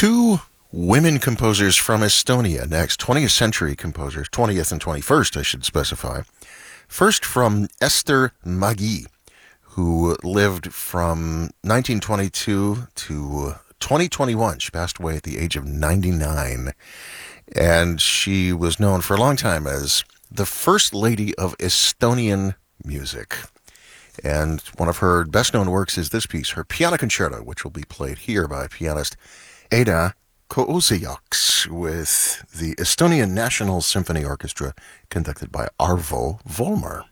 Two women composers from Estonia next, 20th century composers, 20th and 21st, I should specify. First from Ester Mägi, who lived from 1922 to 2021. She passed away at the age of 99. And she was known for a long time as the First Lady of Estonian music. And one of her best-known works is this piece, her piano concerto, which will be played here by pianist Eda Kousijaks with the Estonian National Symphony Orchestra, conducted by Arvo Volmer.